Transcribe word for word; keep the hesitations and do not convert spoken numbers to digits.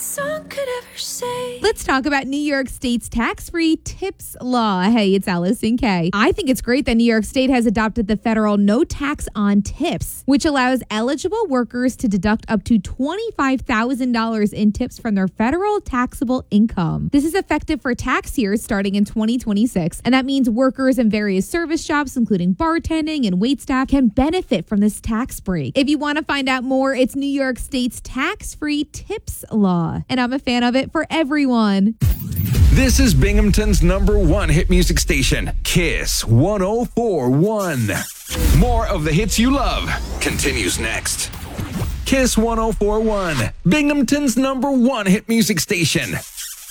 song could ever say. Let's talk about New York State's tax-free tips law. Hey, it's Allison Kay. I think it's great that New York State has adopted the federal no tax on tips, which allows eligible workers to deduct up to twenty-five thousand dollars in tips from their federal taxable income. This is effective for tax years starting in twenty twenty-six, and that means workers in various service jobs, including bartending and waitstaff, can benefit from this tax break. If you want to find out more, it's New York State's tax-free tips law, and I'm a fan of it for everyone. This is Binghamton's number one hit music station, Kiss one oh four point one. More of the hits you love continues next. Kiss one oh four point one, Binghamton's number one hit music station.